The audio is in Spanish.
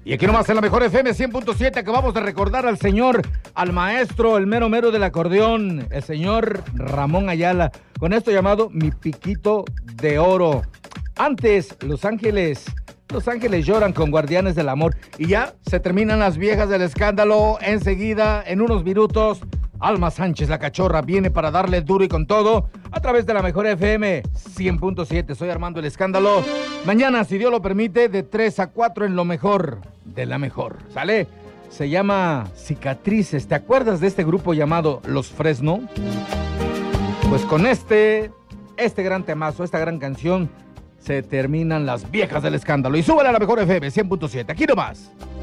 Y aquí nomás en la mejor FM 100.7 acabamos de recordar al maestro, el mero mero del acordeón, el señor Ramón Ayala, con esto llamado Mi Piquito de Oro. Antes, Los Ángeles lloran con Guardianes del Amor. Y ya se terminan las viejas del escándalo. Enseguida, en unos minutos, Alma Sánchez, la cachorra, viene para darle duro y con todo a través de la mejor FM 100.7. Soy Armando el Escándalo. Mañana, si Dios lo permite, de 3 a 4 en lo mejor de la mejor. ¿Sale? Se llama Cicatrices. ¿Te acuerdas de este grupo llamado Los Fresno? Pues con este gran temazo, esta gran canción, se terminan las viejas del escándalo. Y súbele a la mejor FM 100.7. Aquí nomás.